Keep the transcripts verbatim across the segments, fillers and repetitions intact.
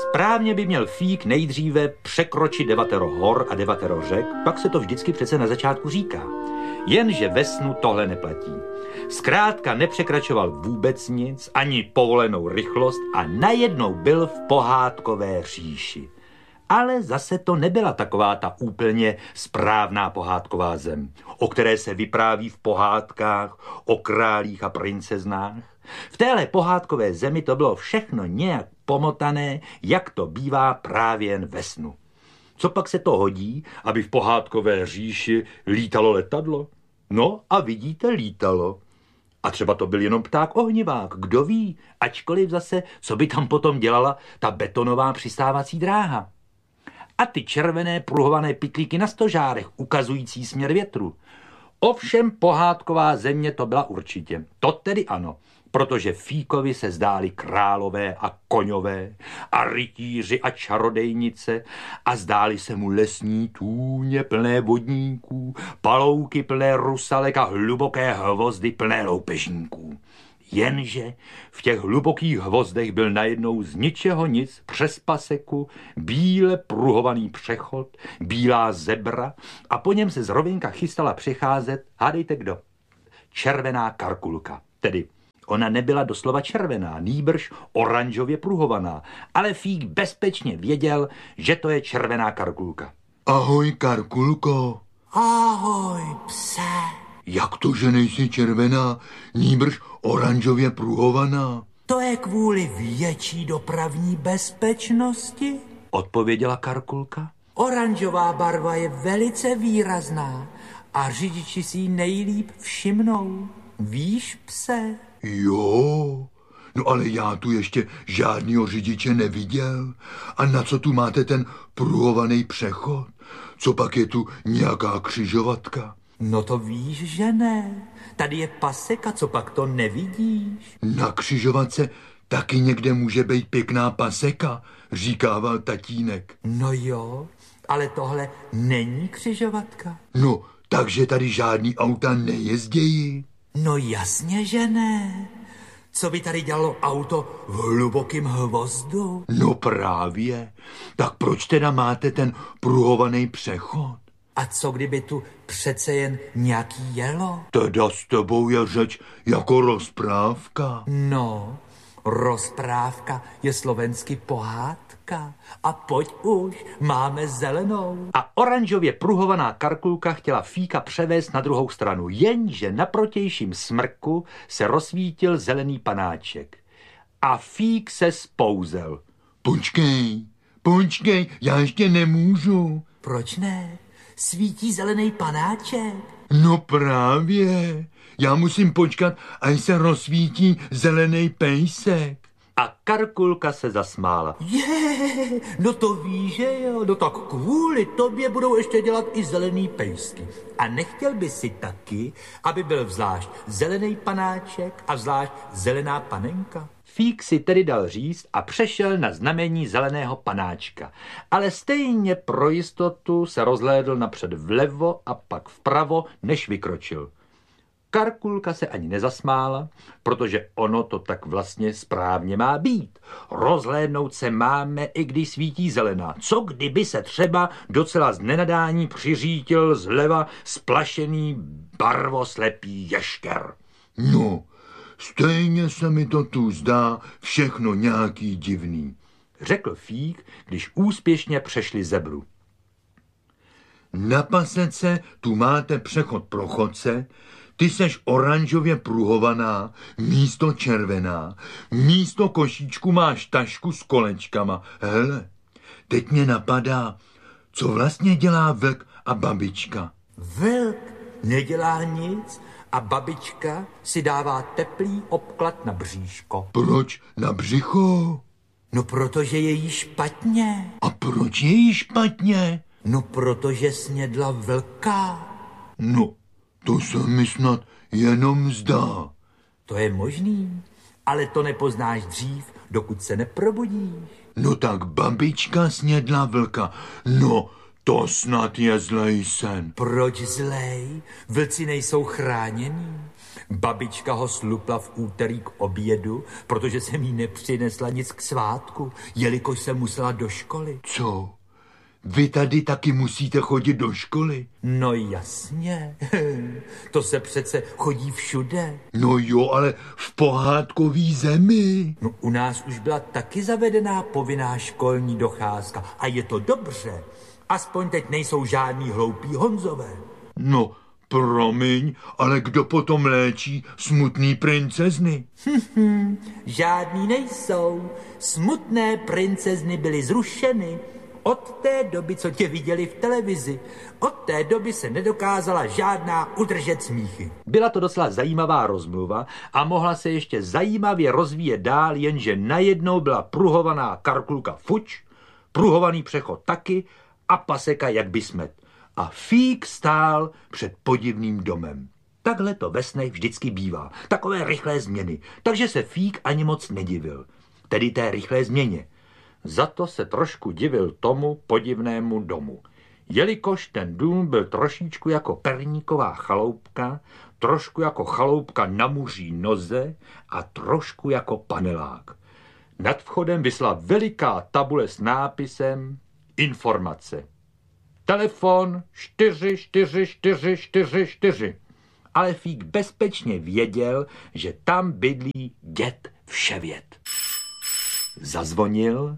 Správně by měl Fík nejdříve překročit devatero hor a devatero řek, pak se to vždycky přece na začátku říká. Jenže ve snu tohle neplatí. Zkrátka nepřekračoval vůbec nic, ani povolenou rychlost a najednou byl v pohádkové říši. Ale zase to nebyla taková ta úplně správná pohádková zem, o které se vypráví v pohádkách o králích a princeznách. V téhle pohádkové zemi to bylo všechno nějak pomotané, jak to bývá právě jen ve snu. Co pak se to hodí, aby v pohádkové říši lítalo letadlo? No a vidíte, lítalo. A třeba to byl jenom pták ohnivák, kdo ví, ačkoliv zase, co by tam potom dělala ta betonová přistávací dráha. A ty červené pruhované pytlíky na stožárech, ukazující směr větru. Ovšem pohádková země to byla určitě. To tedy ano, protože Fíkovi se zdály králové a koňové a rytíři a čarodejnice a zdály se mu lesní tůně plné vodníků, palouky plné rusalek a hluboké hvozdy plné loupežníků. Jenže v těch hlubokých hvozdech byl najednou z ničeho nic přes paseku bíle pruhovaný přechod, bílá zebra a po něm se z rovinka chystala přecházet, hádejte kdo, červená karkulka. Tedy ona nebyla doslova červená, nýbrž oranžově pruhovaná, ale Fík bezpečně věděl, že to je červená karkulka. Ahoj, Karkulko. Ahoj, pse. Jak to, že nejsi červená, nýbrž oranžově pruhovaná? To je kvůli větší dopravní bezpečnosti, odpověděla Karkulka. Oranžová barva je velice výrazná a řidiči si ji nejlíp všimnou. Víš, pse? Jo, no ale já tu ještě žádnýho řidiče neviděl. A na co tu máte ten pruhovaný přechod? Co pak je tu nějaká křižovatka? No to víš, že ne. Tady je paseka, co pak to nevidíš? Na křižovatce taky někde může být pěkná paseka, říkával tatínek. No jo, ale tohle není křižovatka. No, takže tady žádný auta nejezdějí. No jasně, že ne. Co by tady dělalo auto v hlubokém hvozdu? No právě. Tak proč teda máte ten pruhovaný přechod? A co kdyby tu přece jen nějaký jelo? Teda s tebou je řeč jako rozprávka. No, rozprávka je slovensky pohádka. A pojď už, máme zelenou. A oranžově pruhovaná Karkulka chtěla Fíka převést na druhou stranu, jenže na protějším smrku se rozsvítil zelený panáček. A Fík se spouzel. Počkej, počkej, já ještě nemůžu. Proč ne? Svítí zelený panáček. No právě, já musím počkat, až se rozsvítí zelený pejsek. A Karkulka se zasmála. Je, no to víš, že jo, no tak kvůli tobě budou ještě dělat i zelený pejsky. A nechtěl by si taky, aby byl zvlášť zelený panáček a zvlášť zelená panenka? Fík si tedy dal říct a přešel na znamení zeleného panáčka. Ale stejně pro jistotu se rozhlédl napřed vlevo a pak vpravo, než vykročil. Karkulka se ani nezasmála, protože ono to tak vlastně správně má být. Rozhlédnout se máme, i když svítí zelená. Co kdyby se třeba docela z nenadání přiřítil zleva splašený barvoslepý ješker? No, stejně se mi to tu zdá všechno nějaký divný, řekl Fík, když úspěšně přešli zebru. Na pasece tu máte přechod pro chodce, ty seš oranžově pruhovaná, místo červená, místo košíčku máš tašku s kolečkama. Hele, teď mě napadá, co vlastně dělá vlk a babička. Vlk nedělá nic a babička si dává teplý obklad na bříško. Proč na břicho? No protože je jí špatně. A proč je jí špatně? No protože snědla vlka. No, to se mi snad jenom zdá. To je možný, ale to nepoznáš dřív, dokud se neprobudíš. No tak babička snědla vlka. No, To snad je zlej sen. Proč zlej? Vlci nejsou chránění. Babička ho slupla v úterý k obědu, protože jsem jí nepřinesla nic k svátku, jelikož jsem musela do školy. Co? Vy tady taky musíte chodit do školy? No jasně, to se přece chodí všude. No jo, ale v pohádkový zemi. No u nás už byla taky zavedená povinná školní docházka a je to dobře. Aspoň teď nejsou žádný hloupí Honzové. No, promiň, ale kdo potom léčí smutný princezny? Žádný nejsou. Smutné princezny byly zrušeny. Od té doby, co tě viděli v televizi, od té doby se nedokázala žádná udržet smíchy. Byla to docela zajímavá rozmluva a mohla se ještě zajímavě rozvíjet dál, jenže najednou byla pruhovaná Karkulka fuč, pruhovaný přechod taky a paseka jak by smet. A Fík stál před podivným domem. Takhle to ve snech vždycky bývá, takové rychlé změny, takže se Fík ani moc nedivil, tedy té rychlé změně. Za to se trošku divil tomu podivnému domu, jelikož ten dům byl trošičku jako perníková chaloupka, trošku jako chaloupka na muří noze a trošku jako panelák. Nad vchodem visela veliká tabule s nápisem Informace. Telefon čtyři čtyři čtyři čtyři čtyři. Ale Fík bezpečně věděl, že tam bydlí děd Vševěd. Zazvonil,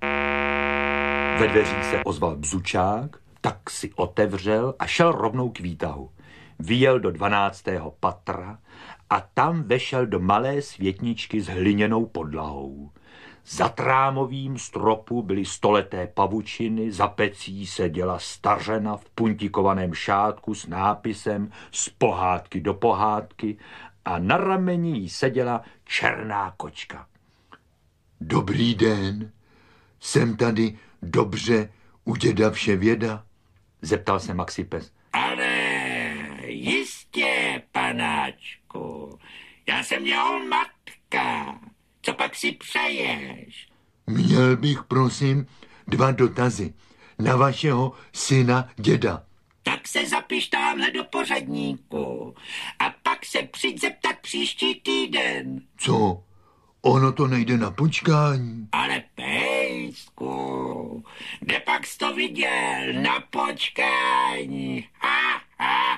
ve dveřích se ozval bzučák, tak si otevřel a šel rovnou k výtahu. Vyjel do dvanáctého patra a tam vešel do malé světničky s hliněnou podlahou. Za trámovým stropu byly stoleté pavučiny, za pecí seděla stařena v puntikovaném šátku s nápisem z pohádky do pohádky a na rameni jí seděla černá kočka. Dobrý den, jsem tady dobře u děda Vševěda? Zeptal se Maxipes. Ale jistě, panáčku, já jsem jeho matka. Co pak si přeješ? Měl bych, prosím, dva dotazy na vašeho syna děda. Tak se zapiš tamhle do pořadníku a pak se přijď zeptat příští týden. Co? Ono to nejde na počkání. Ale pejsku, kde pak jsi to viděl? Na počkání. Ha, ha,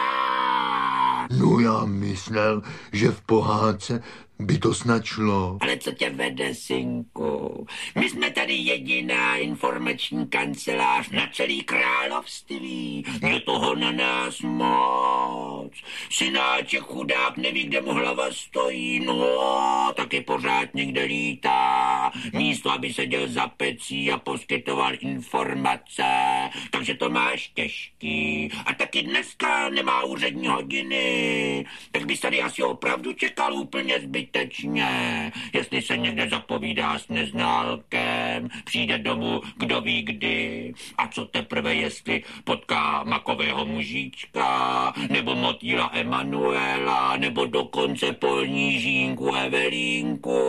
ha. No já myslel, že v pohádce by to snad šlo. Ale co tě vede, synku? My jsme tady jediná informační kancelář na celý království. Je toho na nás moc. Synáček chudák neví, kde mu hlava stojí. No, taky pořád někde lítá. Místo, aby seděl za pecí a poskytoval informace. Takže to máš těžký. A taky dneska nemá úřední hodiny. Tak bys tady asi opravdu čekal úplně zbyt. Tečně, jestli se někde zapovídá s neználkem, přijde domů kdo ví kdy, a co teprve jestli potká makového mužička, nebo motýla Emanuela, nebo dokonce polní žínku Evelínku.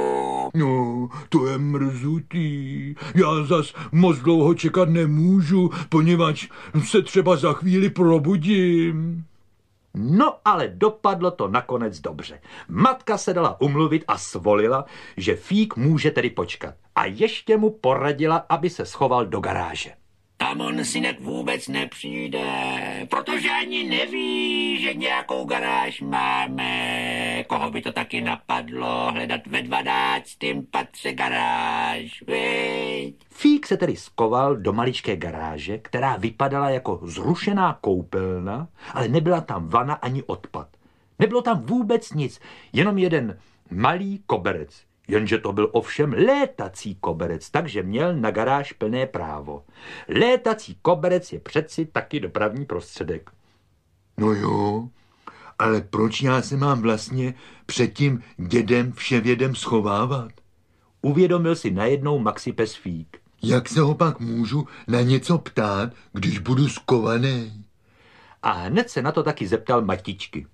No, to je mrzutý. Já zas moc dlouho čekat nemůžu, poněvadž se třeba za chvíli probudím. No ale dopadlo to nakonec dobře. Matka se dala umluvit a svolila, že Fík může tedy počkat. A ještě mu poradila, aby se schoval do garáže. Tam on, synek, vůbec nepřijde, protože ani neví, že nějakou garáž máme. Koho by to taky napadlo hledat ve dvanáctém patře garáž, viď? Fík se tedy skoval do maličké garáže, která vypadala jako zrušená koupelna, ale nebyla tam vana ani odpad. Nebylo tam vůbec nic, jenom jeden malý koberec. Jenže to byl ovšem létací koberec, takže měl na garáž plné právo. Létací koberec je přeci taky dopravní prostředek. No jo, ale proč já se mám vlastně před tím dědem Vševědem schovávat? Uvědomil si najednou Maxipes Fík. Jak se ho pak můžu na něco ptát, když budu skovaný? A hned se na to taky zeptal Matičky.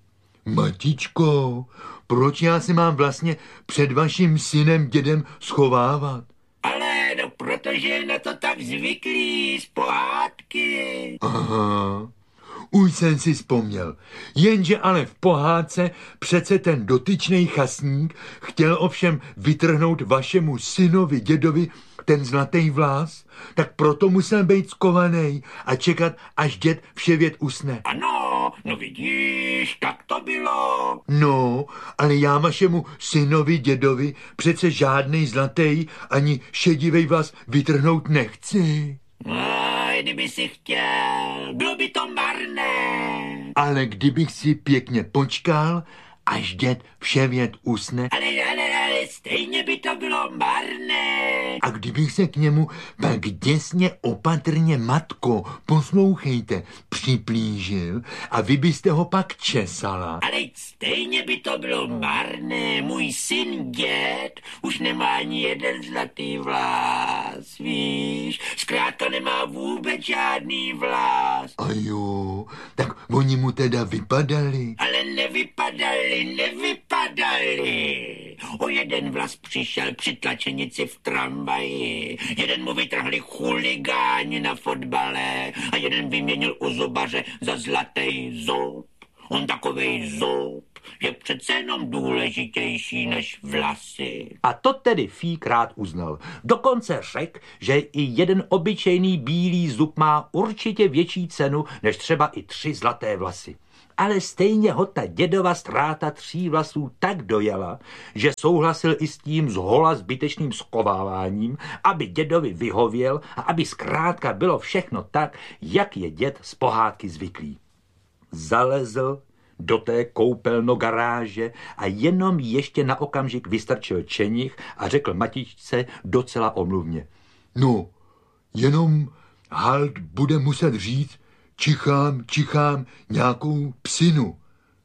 Matičko, proč já se mám vlastně před vaším synem dědem schovávat? Ale no, protože je na to tak zvyklý z pohádky. pohádky. Aha, už jsem si vzpomněl. Jenže ale v pohádce přece ten dotyčný chasník chtěl ovšem vytrhnout vašemu synovi, dědovi, ten zlatý vlas, tak proto musel být skovaný a čekat, až děd vševět usne. Ano, no vidíš, tak to bylo. No, ale já vašemu synovi, dědovi přece žádnej zlatý ani šedivej vlas vytrhnout nechci. No, kdyby si chtěl, bylo by to marné. Ale kdybych si pěkně počkal, až děd vševět usne, Ale, ale, ale stejně by to bylo marné. a kdybych se k němu pak děsně opatrně, matko, poslouchejte, připlížil a vy byste ho pak česala. Ale stejně by to bylo marné. Můj syn děd už nemá ani jeden zlatý vlas, víš? Zkrátka nemá vůbec žádný vlas. A jo, tak oni mu teda vypadali. Ale nevypadali, nevypadali. O jeden vlas přišel při tlačenici v tramvaji. Jeden mu vytrhli chuligáni na fotbale a jeden vyměnil u zubaře za zlatý zub. On takovej zub je přece jenom důležitější než vlasy. A to tedy Fík rád uznal. Dokonce řekl, že i jeden obyčejný bílý zub má určitě větší cenu než třeba i tři zlaté vlasy. Ale stejně ho ta dědova ztráta tří vlasů tak dojela, že souhlasil i s tím zhola zbytečným skováváním, aby dědovi vyhověl a aby zkrátka bylo všechno tak, jak je děd z pohádky zvyklý. Zalezl do té koupelno garáže a jenom ještě na okamžik vystrčil čenich a řekl matičce docela omluvně. No, jenom halt bude muset říct, čichám, čichám nějakou psinu.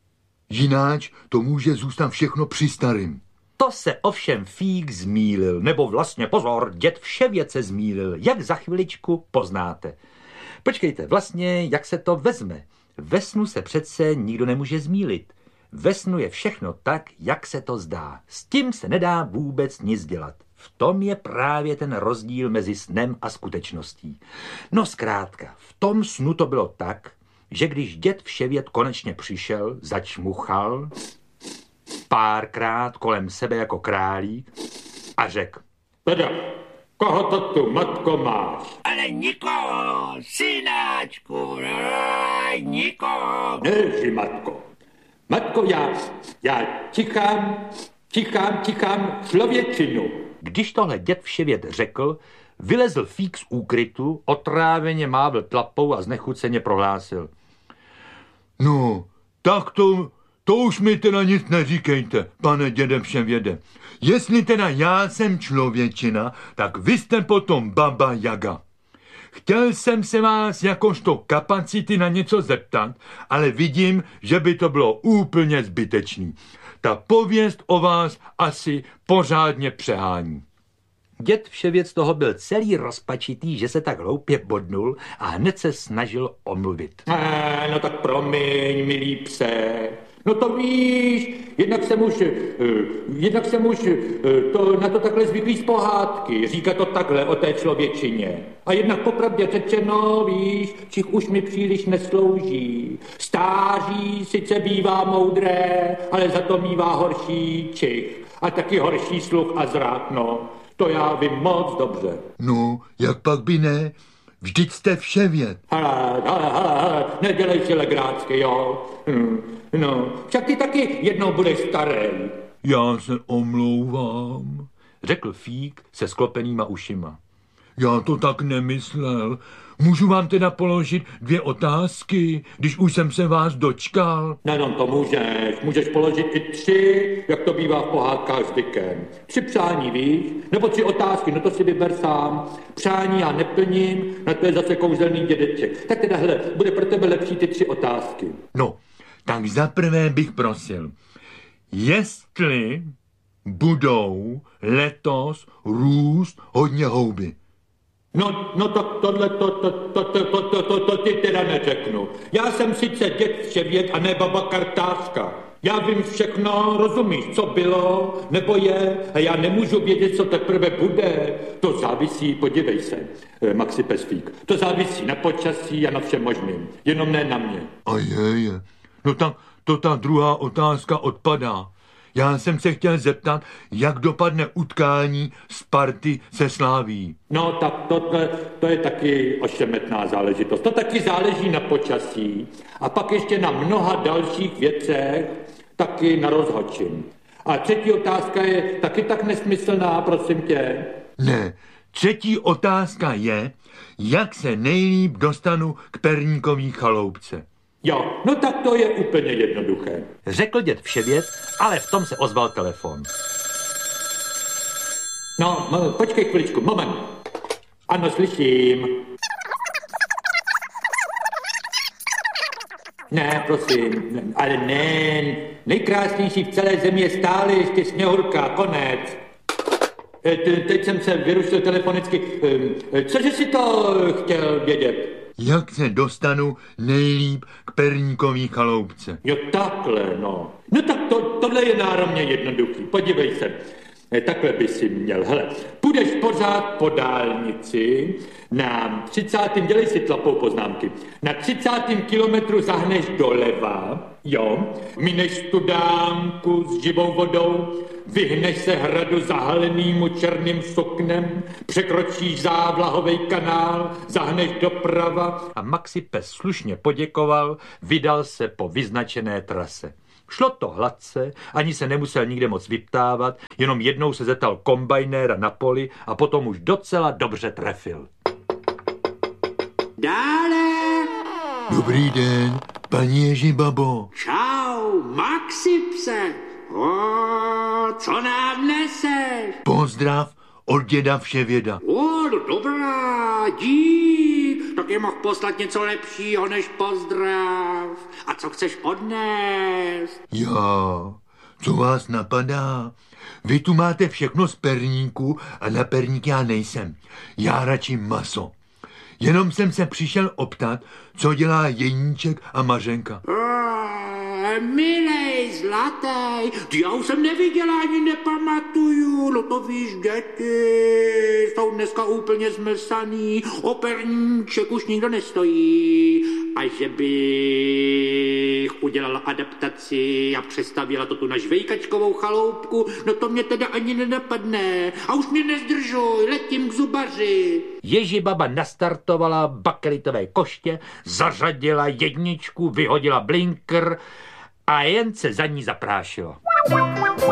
Jináč to může zůstat všechno při starým. To se ovšem Fík zmýlil, nebo vlastně pozor, děd vševět se zmýlil, jak za chviličku poznáte. Počkejte, vlastně jak se to vezme? Ve snu se přece nikdo nemůže zmýlit. Ve snu je všechno tak, jak se to zdá. S tím se nedá vůbec nic dělat. V tom je právě ten rozdíl mezi snem a skutečností. No zkrátka, v tom snu to bylo tak, že když děd vševět konečně přišel, začmuchal párkrát kolem sebe jako králík a řekl: Teda, koho to tu, matko, máš? Ale nikoho, synáčku, ne, nikoho. Nelži, matko. Matko, já, já tichám, tichám, tichám člověčinu. Když tohle děd vševět řekl, vylezl Fík z úkrytu, otráveně mávl tlapou a znechuceně prohlásil: No, tak to, to už mi teda nic neříkejte, pane děde vševěde. Jestli teda já jsem člověčina, tak vy jste potom baba Jaga. Chtěl jsem se vás jakožto kapacity na něco zeptat, ale vidím, že by to bylo úplně zbytečný. Ta pověst o vás asi pořádně přehání. Děd vševět z toho byl celý rozpačitý, že se tak hloupě bodnul a hned se snažil omluvit. Eh, no tak promiň, milý pse. No to víš, jednak jsem už, jednak jsem už to, na to takhle zvyklý z pohádky, říká to takhle o té člověčině. A jednak popravdě řečeno, víš, čich už mi příliš neslouží. Stáří sice bývá moudré, ale za to mívá horší čich. A taky horší sluch a zrak, no. To já vím moc dobře. No, jak pak by ne? Vždyť jste vševěd. Hele, hele, hele, hele, nedělej si legrácky, jo. Hm, no, však ty taky jednou budeš starý. Já se omlouvám, Řekl Fík se sklopenýma ušima. já to tak nemyslel. Můžu vám teda položit dvě otázky, když už jsem se vás dočkal? Nejenom to můžeš, můžeš položit i tři, jak to bývá v pohádkách zvykem. Tři přání, víš? Nebo tři otázky, no to si vyber sám. Přání já neplním, na to je zase kouzelný dědeček. Tak teda, hele, bude pro tebe lepší ty tři otázky. No, tak zaprvé bych prosil, jestli budou letos růst hodně houby. No, no to, tohle, to, to, to, to, to, to, to, to ti teda neřeknu. Já jsem sice děd vševěd a ne baba kartářka. Já vím všechno, rozumíš, co bylo, nebo je, a já nemůžu vědět, co teprve bude. To závisí, podívej se, Maxi Pesfík, to závisí na počasí a na všem možným, jenom ne na mě. A je, je. No tak to ta druhá otázka odpadá. Já jsem se chtěl zeptat, jak dopadne utkání Sparty se Slavií. No tak to, to, to je taky ošemetná záležitost. To taky záleží na počasí a pak ještě na mnoha dalších věcech, taky na rozhodčím. A třetí otázka je taky tak nesmyslná, prosím tě. Ne, třetí otázka je, jak se nejlíp dostanu k Perníkový chaloupce. Jo, no tak to je úplně jednoduché. Řekl děd Vševěd, ale v tom se ozval telefon. No, m- počkej chviličku, moment. Ano, slyším. Ne, prosím, ne, ale ne, nejkrásnější v celé zemi je stále ještě Sněhurka, konec. E, te- teď jsem se vyrušil telefonicky. E, cože si to chtěl vědět? Jak se dostanu nejlíp k Perníkový chaloupce? Jo, takhle, no. No tak to, tohle je náramně jednoduchý. Podívej se. E, takhle by si měl. Hele, půjdeš pořád po dálnici na třicátém dělej si tlapou poznámky, na třicátém kilometru zahneš doleva, jo, mineš studánku s živou vodou, vyhneš se hradu zahalenýmu černým suknem, překročíš závlahový kanál, zahneš doprava. A Maxi Pes slušně poděkoval, vydal se po vyznačené trase. Šlo to hladce, ani se nemusel nikde moc vyptávat, jenom jednou se zeptal kombajnéra na poli a potom už docela dobře trefil. Dále. Dobrý den, paní Ježibabo. Čau, Maxi pse. O, co nám neseš? Pozdrav od děda Vševěda. O, no dobrá, dík. Tak je mohl poslat něco lepšího než pozdrav. A co chceš odnést? Já, co vás napadá? Vy tu máte všechno z perníku a na perník já nejsem. Já radši maso. Jenom jsem se přišel optat, co dělá Jeníček a Mařenka. Oh, milej, zlatý, ty já už jsem neviděla ani nepamatuju, no to víš, děti jsou dneska úplně zmlsaný, o perníček už nikdo nestojí. A že bych udělala adaptaci a přestavila to tu na žvejkačkovou chaloupku, no to mě teda ani nenapadne. A už mě nezdržuj, letím k zubaři. Ježibaba nastartovala bakelitové koště, zařadila jedničku, vyhodila blinker a jen se za ní zaprášilo.